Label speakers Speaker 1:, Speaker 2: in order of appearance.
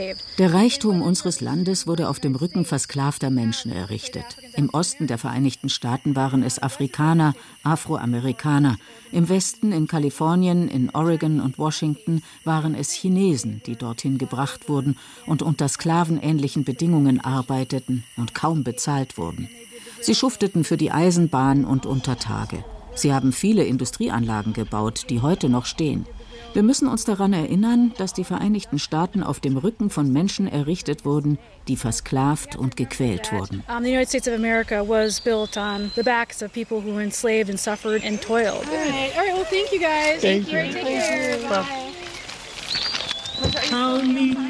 Speaker 1: Der Reichtum unseres Landes wurde auf dem Rücken versklavter Menschen errichtet. Im Osten der Vereinigten Staaten waren es Afrikaner, Afroamerikaner. Im Westen, in Kalifornien, in Oregon und Washington, waren es Chinesen, die dorthin gebracht wurden und unter sklavenähnlichen Bedingungen arbeiteten und kaum bezahlt wurden. Sie schufteten für die Eisenbahn und unter Tage. Sie haben viele Industrieanlagen gebaut, die heute noch stehen. Wir müssen uns daran erinnern, dass die Vereinigten Staaten auf dem Rücken von Menschen errichtet wurden, die versklavt und gequält wurden.
Speaker 2: The United States of America was built on the backs of people who were enslaved and suffered and toiled. All right, well, thank you guys.
Speaker 3: Thank you.
Speaker 2: Take care. Bye.